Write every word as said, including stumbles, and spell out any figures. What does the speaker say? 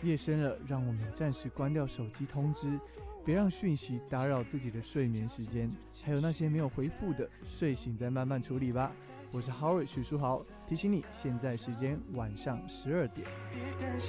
夜深了，让我们暂时关掉手机通知，别让讯息打扰自己的睡眠时间。还有那些没有回复的，睡醒再慢慢处理吧。我是 Howard 许书豪，提醒你，现在时间晚上十二点。